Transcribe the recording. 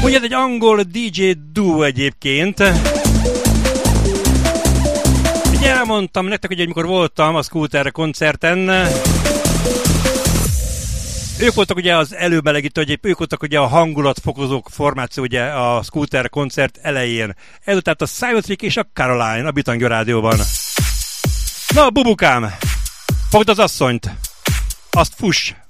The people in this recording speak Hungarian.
Ugye ez egy angol DJ duo egyébként. Ugye elmondtam nektek, hogy amikor voltam a Scooter koncerten, ők voltak ugye az előmelegítő, ők voltak ugye a hangulatfokozók formáció ugye a Scooter koncert elején. Ezután a Silent Rick és a Caroline a Bitangya rádióban. Na, bubukám, fogd az asszonyt, azt fuss!